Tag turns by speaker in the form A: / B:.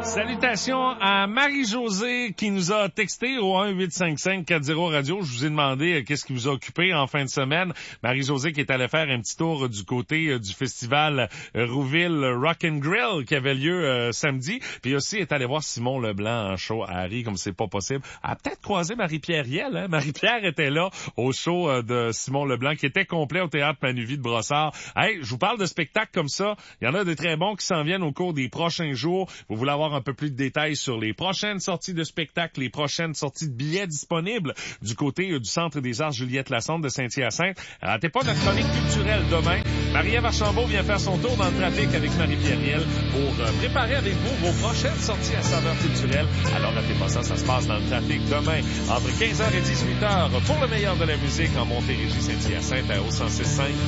A: Salutations à Marie-Josée qui nous a texté au 1-855-40 Radio. Je vous ai demandé qu'est-ce qui vous a occupé en fin de semaine. Marie-Josée qui est allée faire un petit tour du côté du festival Rouville Rock and Grill qui avait lieu samedi. Puis aussi est allée voir Simon Leblanc en show à Harry comme c'est pas possible. Elle a peut-être croisé Marie-Pierre Riel. Hein? Marie-Pierre était là au show de Simon Leblanc qui était complet au Théâtre Manuvie de Brossard. Hey, je vous parle de spectacles comme ça. Il y en a de très bons qui s'en viennent au cours des prochains jours. Vous voulez avoir un peu plus de détails sur les prochaines sorties de spectacles, les prochaines sorties de billets disponibles du côté du Centre des Arts Juliette Lassonde de Saint-Hyacinthe. Ratez pas notre chronique culturelle demain. Marie-Ève Archambault vient faire son tour dans le trafic avec Marie-Pierre Riel pour préparer avec vous vos prochaines sorties à saveur culturelle. Alors ratez pas ça, ça se passe dans le trafic demain entre 15h et 18h pour le meilleur de la musique en Montérégie Saint-Hyacinthe au 106.5